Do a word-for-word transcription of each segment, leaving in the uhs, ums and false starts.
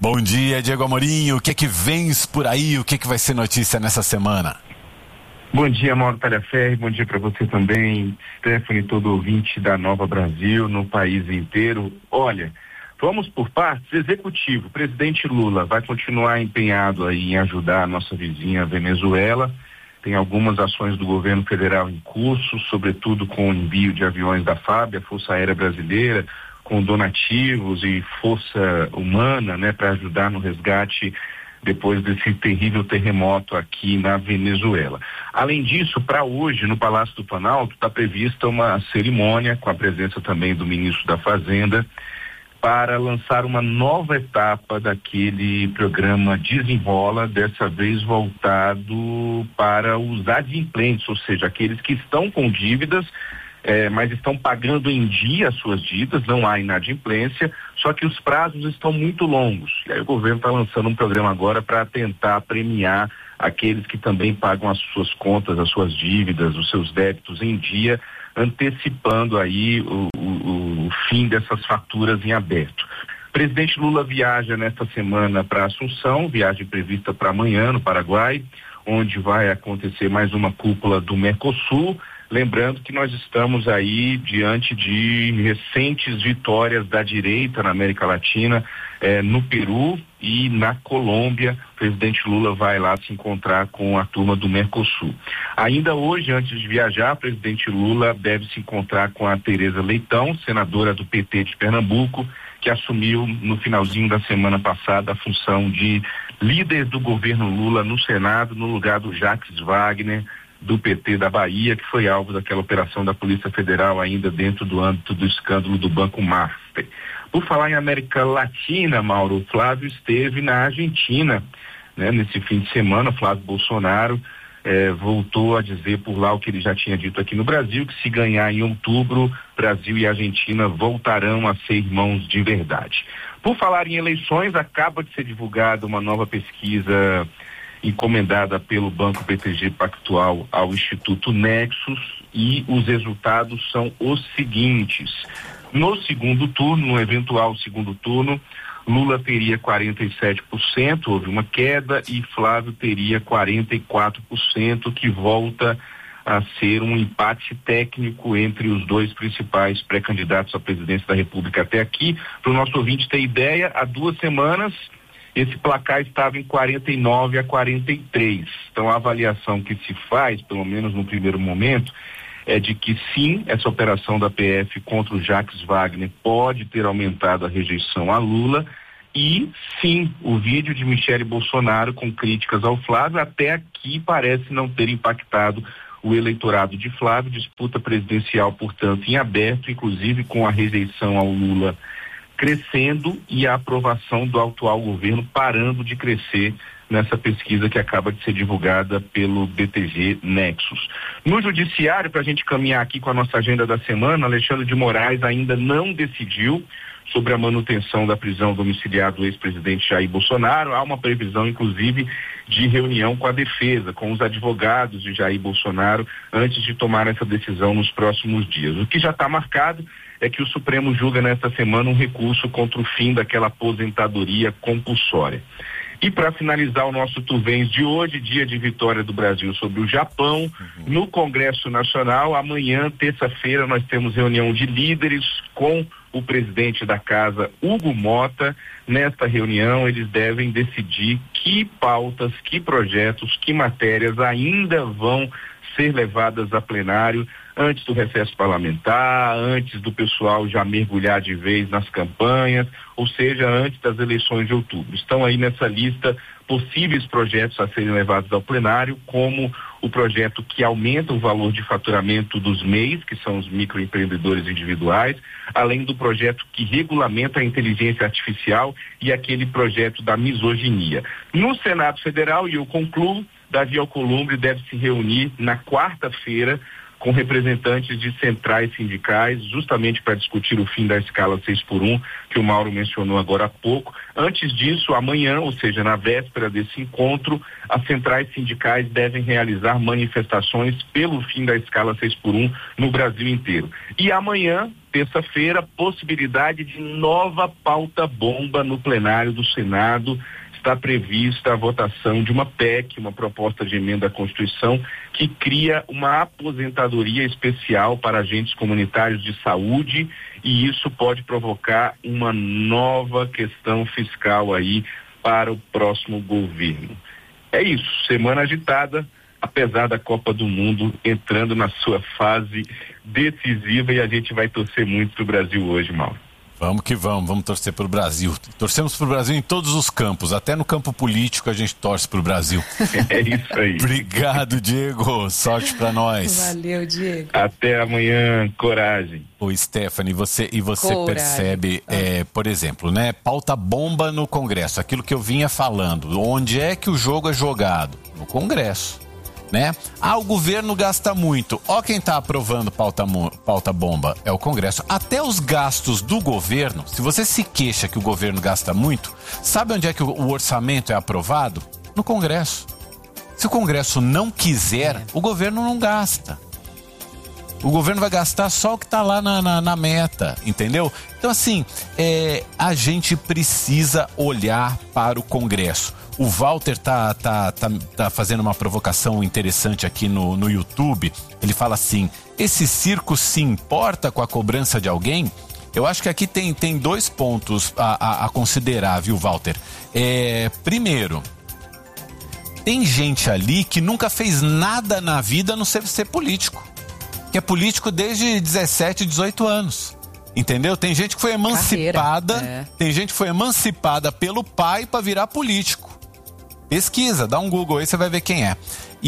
Bom dia, Diego Amorim. O que é que vens por aí? O que é que vai ser notícia nessa semana? Bom dia, Mauro Talhaferri. Bom dia para você também, Stephanie, todo ouvinte da Nova Brasil, no país inteiro. Olha, vamos por partes. Executivo, presidente Lula vai continuar empenhado aí em ajudar a nossa vizinha Venezuela. Tem algumas ações do governo federal em curso, sobretudo com o envio de aviões da FAB, a Força Aérea Brasileira, com donativos e força humana, né, para ajudar no resgate depois desse terrível terremoto aqui na Venezuela. Além disso, para hoje, no Palácio do Planalto, está prevista uma cerimônia com a presença também do ministro da Fazenda para lançar uma nova etapa daquele programa Desenrola, dessa vez voltado para os adimplentes, ou seja, aqueles que estão com dívidas, É, mas estão pagando em dia as suas dívidas, não há inadimplência, só que os prazos estão muito longos. E aí o governo está lançando um programa agora para tentar premiar aqueles que também pagam as suas contas, as suas dívidas, os seus débitos em dia, antecipando aí o, o, o fim dessas faturas em aberto. O presidente Lula viaja nesta semana para Assunção, viagem prevista para amanhã no Paraguai, onde vai acontecer mais uma cúpula do Mercosul. Lembrando que nós estamos aí diante de recentes vitórias da direita na América Latina, eh, no Peru e na Colômbia. O presidente Lula vai lá se encontrar com a turma do Mercosul. Ainda hoje, antes de viajar, o presidente Lula deve se encontrar com a Tereza Leitão, senadora do P T de Pernambuco, que assumiu no finalzinho da semana passada a função de líder do governo Lula no Senado, no lugar do Jacques Wagner, do P T da Bahia, que foi alvo daquela operação da Polícia Federal ainda dentro do âmbito do escândalo do Banco Master. Por falar em América Latina, Mauro, o Flávio esteve na Argentina, né, nesse fim de semana. Flávio Bolsonaro eh, voltou a dizer por lá o que ele já tinha dito aqui no Brasil, que se ganhar em outubro, Brasil e Argentina voltarão a ser irmãos de verdade. Por falar em eleições, acaba de ser divulgada uma nova pesquisa encomendada pelo Banco B T G Pactual ao Instituto Nexus, e os resultados são os seguintes. No segundo turno, no eventual segundo turno, Lula teria quarenta e sete por cento, houve uma queda, e Flávio teria quarenta e quatro por cento, que volta a ser um empate técnico entre os dois principais pré-candidatos à presidência da República até aqui. Para o nosso ouvinte ter ideia, há duas semanas esse placar estava em quarenta e nove a quarenta e três. Então a avaliação que se faz, pelo menos no primeiro momento, é de que sim, essa operação da P F contra o Jacques Wagner pode ter aumentado a rejeição a Lula, e sim, o vídeo de Michele Bolsonaro com críticas ao Flávio até aqui parece não ter impactado o eleitorado de Flávio. Disputa presidencial, portanto, em aberto, inclusive com a rejeição ao Lula crescendo e a aprovação do atual governo parando de crescer nessa pesquisa que acaba de ser divulgada pelo B T G Nexus. No judiciário, para a gente caminhar aqui com a nossa agenda da semana, Alexandre de Moraes ainda não decidiu sobre a manutenção da prisão domiciliar do ex-presidente Jair Bolsonaro. Há uma previsão, inclusive, de reunião com a defesa, com os advogados de Jair Bolsonaro, antes de tomar essa decisão nos próximos dias. O que já está marcado é que o Supremo julga nesta semana um recurso contra o fim daquela aposentadoria compulsória. E para finalizar o nosso Tuvens de hoje, dia de vitória do Brasil sobre o Japão, uhum. no Congresso Nacional, amanhã, terça-feira, nós temos reunião de líderes com o presidente da casa, Hugo Mota. Nesta reunião, eles devem decidir que pautas, que projetos, que matérias ainda vão ser levadas a plenário antes do recesso parlamentar, antes do pessoal já mergulhar de vez nas campanhas, ou seja, antes das eleições de outubro. Estão aí nessa lista possíveis projetos a serem levados ao plenário, como o projeto que aumenta o valor de faturamento dos M E Is, que são os microempreendedores individuais, além do projeto que regulamenta a inteligência artificial e aquele projeto da misoginia. No Senado Federal, e eu concluo, Davi Alcolumbre deve se reunir na quarta-feira com representantes de centrais sindicais, justamente para discutir o fim da escala seis por um, que o Mauro mencionou agora há pouco. Antes disso, amanhã, ou seja, na véspera desse encontro, as centrais sindicais devem realizar manifestações pelo fim da escala seis por um no Brasil inteiro. E amanhã, terça-feira, possibilidade de nova pauta bomba no plenário do Senado. Está prevista a votação de uma P E C, uma proposta de emenda à Constituição, que cria uma aposentadoria especial para agentes comunitários de saúde, e isso pode provocar uma nova questão fiscal aí para o próximo governo. É isso, semana agitada, apesar da Copa do Mundo entrando na sua fase decisiva, e a gente vai torcer muito pro Brasil hoje, Mauro. Vamos que vamos, vamos torcer para o Brasil. Torcemos para o Brasil em todos os campos, até no campo político a gente torce para o Brasil. É isso aí. Obrigado, Diego. Sorte para nós. Valeu, Diego. Até amanhã, coragem. Ô, Stephanie, você, e você Coragem. percebe, é, por exemplo, né, pauta bomba no Congresso, aquilo que eu vinha falando. Onde é que o jogo é jogado? No Congresso. Né? Ah, o governo gasta muito. Ó, quem está aprovando pauta, pauta bomba é o Congresso. Até os gastos do governo, se você se queixa que o governo gasta muito, sabe onde é que o, o orçamento é aprovado? No Congresso. Se o Congresso não quiser, o governo não gasta. O governo vai gastar só o que está lá na, na, na meta, entendeu? Então, assim, é, a gente precisa olhar para o Congresso. O Walter tá, tá, tá, tá fazendo uma provocação interessante aqui no, no YouTube. Ele fala assim: esse circo se importa com a cobrança de alguém? Eu acho que aqui tem, tem dois pontos a, a, a considerar, viu, Walter? É, primeiro, tem gente ali que nunca fez nada na vida a não ser ser político. Que é político desde dezessete, dezoito anos. Entendeu? Tem gente que foi emancipada, Carreira, é. tem gente que foi emancipada pelo pai para virar político. Pesquisa, dá um Google aí, você vai ver quem é.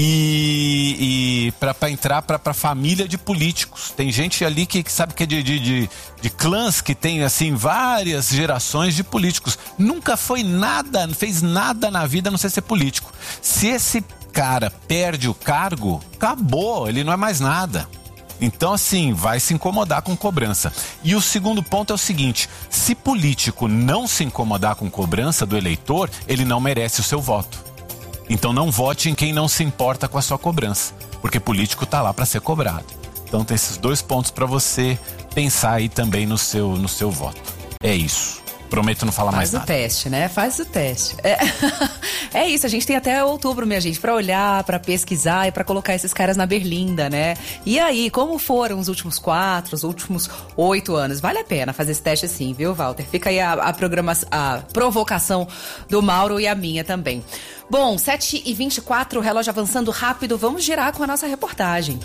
E, e para entrar para a família de políticos. Tem gente ali que, que sabe que é de, de, de, de clãs que tem assim várias gerações de políticos. Nunca foi nada, não fez nada na vida a não ser ser político. Se esse cara perde o cargo, acabou, ele não é mais nada. Então, assim, vai se incomodar com cobrança. E o segundo ponto é o seguinte: se político não se incomodar com cobrança do eleitor, ele não merece o seu voto. Então não vote em quem não se importa com a sua cobrança, porque político tá lá para ser cobrado. Então tem esses dois pontos para você pensar aí também no seu, no seu voto. É isso. Prometo não falar mais nada. Faz o teste, né? Faz o teste. É, é isso, a gente tem até outubro, minha gente, pra olhar, pra pesquisar e pra colocar esses caras na berlinda, né? E aí, como foram os últimos quatro, os últimos oito anos? Vale a pena fazer esse teste assim, viu, Walter? Fica aí a, a, programação, a provocação do Mauro e a minha também. Bom, sete e vinte e quatro, o relógio avançando rápido, vamos girar com a nossa reportagem.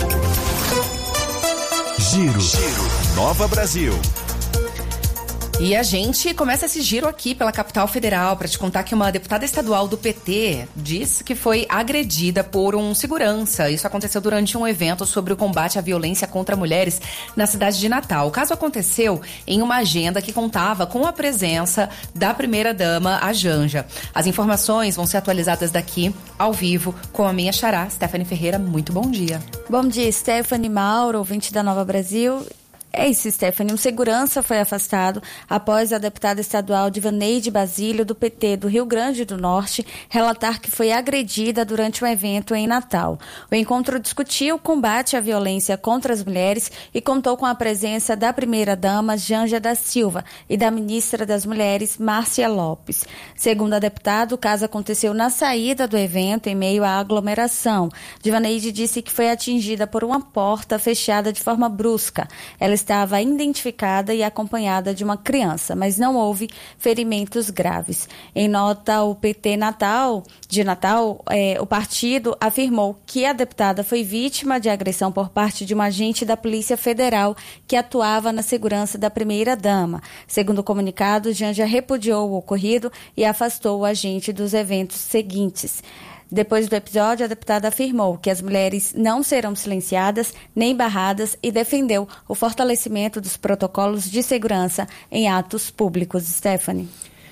Giro, Giro. Nova Brasil. E a gente começa esse giro aqui pela capital federal para te contar que uma deputada estadual do P T diz que foi agredida por um segurança. Isso aconteceu durante um evento sobre o combate à violência contra mulheres na cidade de Natal. O caso aconteceu em uma agenda que contava com a presença da primeira-dama, a Janja. As informações vão ser atualizadas daqui, ao vivo, com a minha xará, Stephanie Ferreira. Muito bom dia. Bom dia, Stephanie, Mauro, ouvinte da Nova Brasil. É isso, Stephanie. Um segurança foi afastado após a deputada estadual Divaneide Basílio, do P T do Rio Grande do Norte, relatar que foi agredida durante um evento em Natal. O encontro discutiu o combate à violência contra as mulheres e contou com a presença da primeira-dama, Janja da Silva, e da ministra das Mulheres, Márcia Lopes. Segundo a deputada, o caso aconteceu na saída do evento, em meio à aglomeração. Divaneide disse que foi atingida por uma porta fechada de forma brusca. Ela estava identificada e acompanhada de uma criança, mas não houve ferimentos graves. Em nota, o P T Natal, de Natal, é, o partido afirmou que a deputada foi vítima de agressão por parte de um agente da Polícia Federal que atuava na segurança da primeira-dama. Segundo o comunicado, Janja repudiou o ocorrido e afastou o agente dos eventos seguintes. Depois do episódio, a deputada afirmou que as mulheres não serão silenciadas nem barradas e defendeu o fortalecimento dos protocolos de segurança em atos públicos. Stephanie.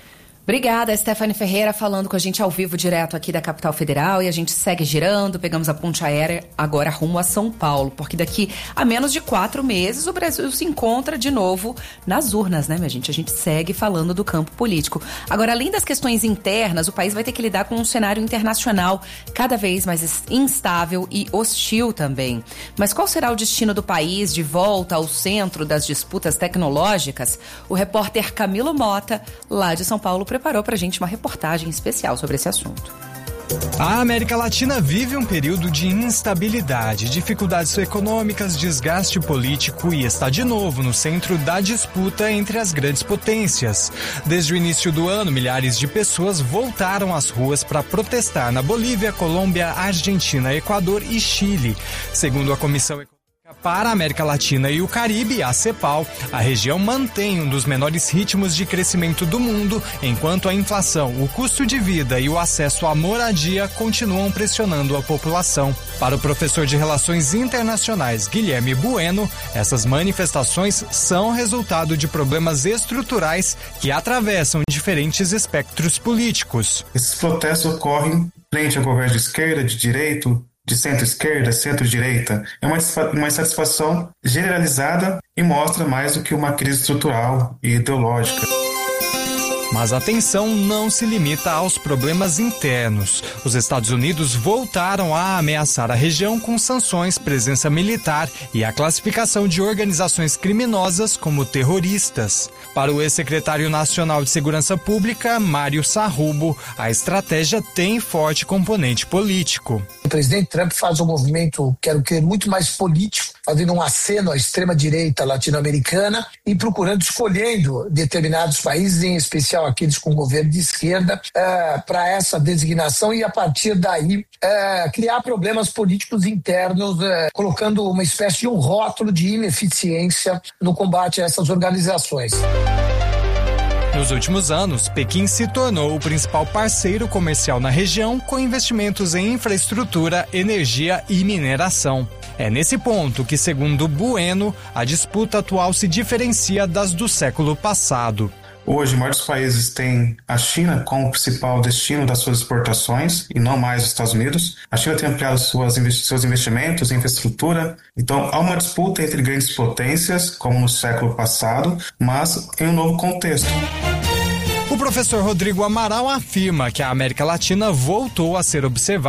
Obrigada, Stephanie Ferreira, falando com a gente ao vivo, direto aqui da capital federal. E a gente segue girando, pegamos a ponte aérea agora rumo a São Paulo, porque daqui a menos de quatro meses o Brasil se encontra de novo nas urnas, né, minha gente? A gente segue falando do campo político. Agora, além das questões internas, o país vai ter que lidar com um cenário internacional cada vez mais instável e hostil também. Mas qual será o destino do país de volta ao centro das disputas tecnológicas? O repórter Camilo Mota, lá de São Paulo, preparou pra gente uma reportagem especial sobre esse assunto. A América Latina vive um período de instabilidade, dificuldades econômicas, desgaste político e está de novo no centro da disputa entre as grandes potências. Desde o início do ano, milhares de pessoas voltaram às ruas para protestar na Bolívia, Colômbia, Argentina, Equador e Chile. Segundo a Comissão Econômica para a América Latina e o Caribe, a CEPAL, a região mantém um dos menores ritmos de crescimento do mundo, enquanto a inflação, o custo de vida e o acesso à moradia continuam pressionando a população. Para o professor de Relações Internacionais Guilherme Bueno, essas manifestações são resultado de problemas estruturais que atravessam diferentes espectros políticos. Esses protestos ocorrem frente ao governo de esquerda, de direita, de centro-esquerda, centro-direita, é uma, uma insatisfação generalizada e mostra mais do que uma crise estrutural e ideológica. Mas a tensão não se limita aos problemas internos. Os Estados Unidos voltaram a ameaçar a região com sanções, presença militar e a classificação de organizações criminosas como terroristas. Para o ex-secretário nacional de Segurança Pública, Mário Sarrubo, a estratégia tem forte componente político. O presidente Trump faz um movimento, quero crer, muito mais político, fazendo um aceno à extrema-direita latino-americana e procurando, escolhendo determinados países, em especial aqueles com governo de esquerda, uh, para essa designação e, a partir daí, uh, criar problemas políticos internos, uh, colocando uma espécie de um rótulo de ineficiência no combate a essas organizações. Nos últimos anos, Pequim se tornou o principal parceiro comercial na região, com investimentos em infraestrutura, energia e mineração. É nesse ponto que, segundo Bueno, a disputa atual se diferencia das do século passado. Hoje, a maioria dos países tem a China como principal destino das suas exportações e não mais os Estados Unidos. A China tem ampliado suas, seus investimentos em infraestrutura. Então, há uma disputa entre grandes potências, como no século passado, mas em um novo contexto. O professor Rodrigo Amaral afirma que a América Latina voltou a ser observada